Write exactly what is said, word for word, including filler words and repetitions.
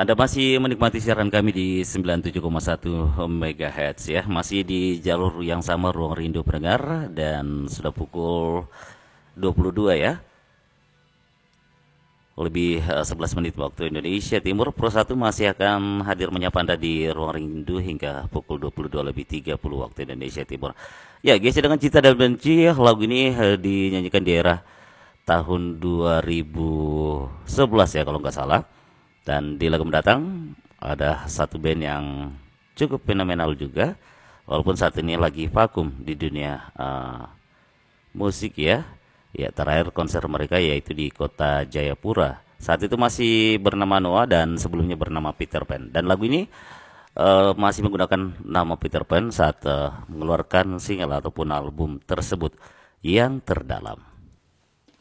Anda masih menikmati siaran kami di sembilan puluh tujuh koma satu MHz ya. Masih di jalur yang sama Ruang Rindu pendengar dan sudah pukul dua puluh dua ya. Lebih eh, sebelas menit waktu Indonesia Timur. Pro satu masih akan hadir menyapa Anda di Ruang Rindu hingga pukul dua puluh dua lebih tiga puluh waktu Indonesia Timur. Ya, Gesya dengan Cinta dan Benci, lagu ini eh, dinyanyikan di era tahun dua ribu sebelas ya kalau nggak salah. Dan di lagu mendatang ada satu band yang cukup fenomenal juga, walaupun saat ini lagi vakum di dunia uh, musik ya. Ya, terakhir konser mereka yaitu di kota Jayapura. Saat itu masih bernama Noah dan sebelumnya bernama Peter Pan. Dan lagu ini uh, masih menggunakan nama Peter Pan saat uh, mengeluarkan single ataupun album tersebut yang terdalam.